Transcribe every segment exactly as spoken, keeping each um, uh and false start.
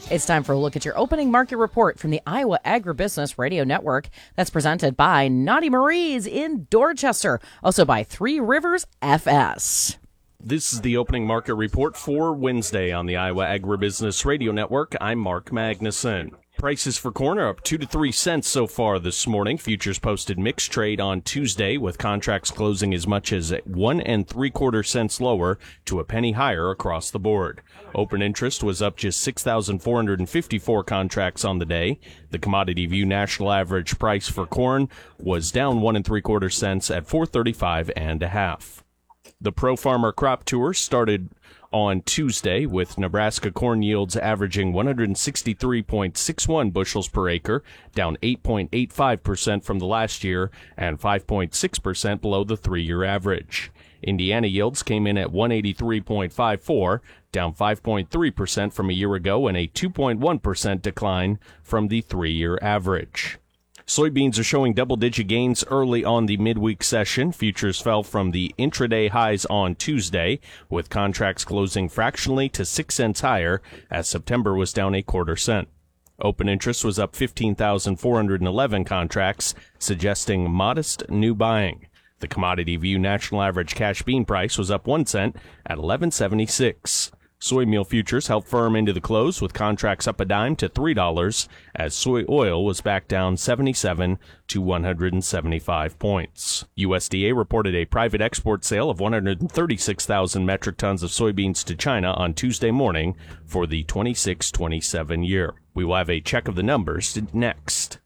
It's time for a look at your opening market report from the Iowa Agribusiness Radio Network. That's presented by Naughty Marie's in Dorchester, also by Three Rivers F S. This is the opening market report for Wednesday on the Iowa Agribusiness Radio Network. I'm Mark Magnuson. Prices for corn are up two to three cents so far this morning. Futures posted mixed trade on Tuesday, with contracts closing as much as one and three quarter cents lower to a penny higher across the board. Open interest was up just six thousand four hundred fifty-four contracts on the day. The Commodity View national average price for corn was down one and three quarter cents at four thirty-five and a half. The Pro Farmer Crop Tour started on Tuesday, with Nebraska corn yields averaging one hundred sixty-three point six one bushels per acre, down eight point eight five percent from the last year and five point six percent below the three-year average. Indiana yields came in at one hundred eighty-three point five four, down five point three percent from a year ago and a two point one percent decline from the three-year average. Soybeans are showing double-digit gains early on the midweek session. Futures fell from the intraday highs on Tuesday, with contracts closing fractionally to six cents higher, as September was down a quarter cent. Open interest was up fifteen thousand four hundred eleven contracts, suggesting modest new buying. The Commodity View national average cash bean price was up one cent at eleven seventy-six. Soy meal futures held firm into the close, with contracts up a dime to three dollars, as soy oil was back down seventy-seven to one hundred seventy-five points. U S D A reported a private export sale of one hundred thirty-six thousand metric tons of soybeans to China on Tuesday morning for the twenty-six twenty-seven year. We will have a check of the numbers next.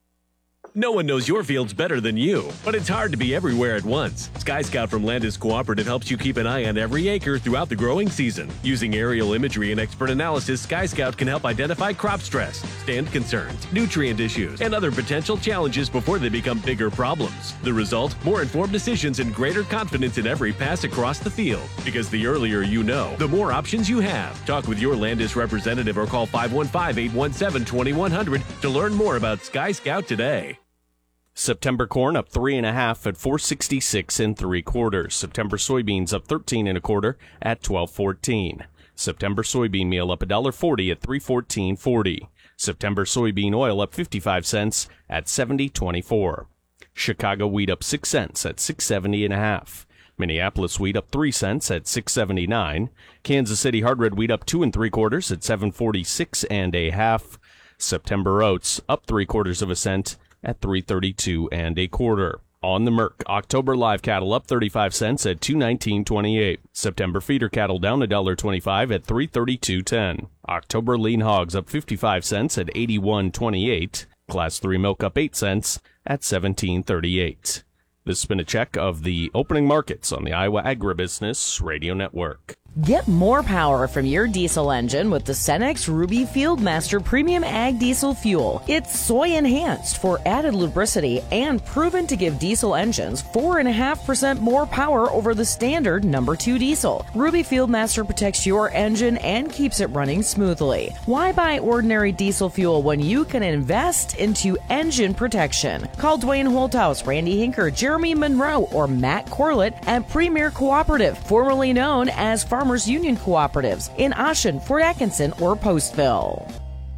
No one knows your fields better than you, but it's hard to be everywhere at once. Sky Scout from Landis Cooperative helps you keep an eye on every acre throughout the growing season. Using aerial imagery and expert analysis, Sky Scout can help identify crop stress, stand concerns, nutrient issues, and other potential challenges before they become bigger problems. The result? More informed decisions and greater confidence in every pass across the field. Because the earlier you know, the more options you have. Talk with your Landis representative or call five one five, eight one seven, two one zero zero to learn more about Sky Scout today. September corn up three and a half at four sixty-six and three quarters. September soybeans up thirteen and a quarter at twelve fourteen. September soybean meal up a dollar forty at three fourteen forty. September soybean oil up fifty-five cents at seventy twenty-four. Chicago wheat up six cents at six seventy and a half. Minneapolis wheat up three cents at six seventy-nine. Kansas City hard red wheat up two and three quarters at seven forty-six and a half. September oats up three quarters of a cent at three thirty-two and a quarter. On the Merc, October live cattle up thirty-five cents at two nineteen twenty-eight. September feeder cattle down one dollar twenty-five at three thirty-two ten. October lean hogs up fifty-five cents at eighty-one twenty-eight. Class three milk up eight cents at seventeen thirty-eight. This has been a check of the opening markets on the Iowa Agribusiness Radio Network. Get more power from your diesel engine with the Cenex Ruby Fieldmaster Premium Ag Diesel Fuel. It's soy enhanced for added lubricity and proven to give diesel engines four point five percent more power over the standard number two diesel. Ruby Fieldmaster protects your engine and keeps it running smoothly. Why buy ordinary diesel fuel when you can invest into engine protection? Call Dwayne Holthouse, Randy Hinker, Jeremy Monroe, or Matt Corlett at Premier Cooperative, formerly known as Farmers Union Cooperatives in Ashen, Fort Atkinson, or Postville.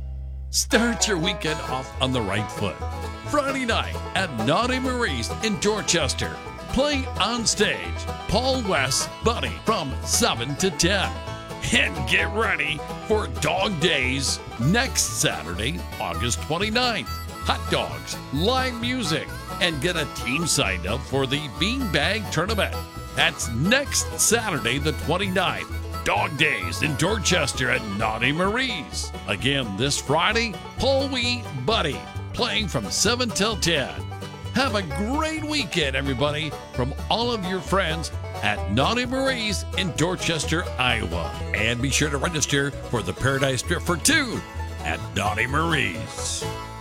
Start your weekend off on the right foot. Friday night at Naughty Marie's in Dorchester. Playing on stage, Paul West, Buddy from seven to ten. And get ready for Dog Days next Saturday, August twenty-ninth. Hot dogs, live music, and get a team signed up for the Beanbag Tournament. That's next Saturday, the twenty-ninth. Dog Days in Dorchester at Naughty Marie's. Again, this Friday, Paul Wee, Buddy, playing from seven till ten. Have a great weekend, everybody, from all of your friends at Naughty Marie's in Dorchester, Iowa. And be sure to register for the Paradise Trip for two at Naughty Marie's.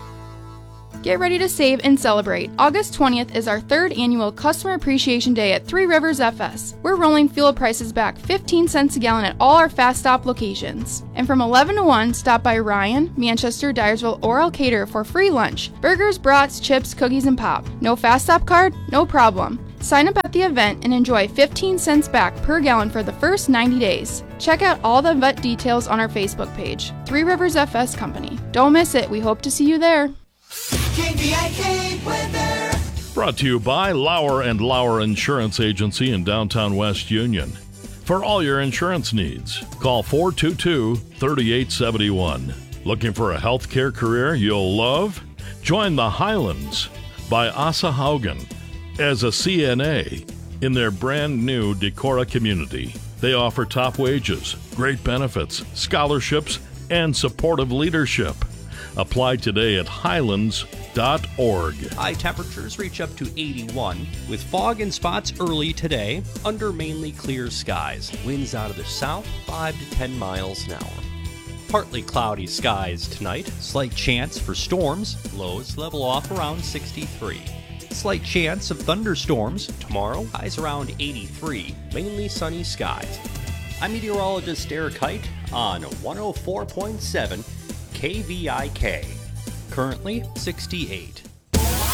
Get ready to save and celebrate. August twentieth is our third annual Customer Appreciation Day at Three Rivers F S. We're rolling fuel prices back fifteen cents a gallon at all our Fast Stop locations. And from eleven to one, stop by Ryan, Manchester, Dyersville, or Elkader for free lunch. Burgers, brats, chips, cookies, and pop. No Fast Stop card? No problem. Sign up at the event and enjoy fifteen cents back per gallon for the first ninety days. Check out all the event details on our Facebook page, Three Rivers F S Company. Don't miss it. We hope to see you there. K V I K weather. Brought to you by Lauer and Lauer Insurance Agency in downtown West Union. For all your insurance needs, call four two two, three eight seven one. Looking for a healthcare career you'll love? Join the Highlands by Asa Haugen as a C N A in their brand new Decorah community. They offer top wages, great benefits, scholarships, and supportive leadership. Apply today at highlands dot org. High temperatures reach up to eighty-one, with fog and spots early today under mainly clear skies. Winds out of the south, five to ten miles an hour. Partly cloudy skies tonight. Slight chance for storms. Lows level off around sixty-three. Slight chance of thunderstorms tomorrow. Highs around eighty-three. Mainly sunny skies. I'm meteorologist Eric Height on one oh four point seven K V I K. Currently sixty-eight.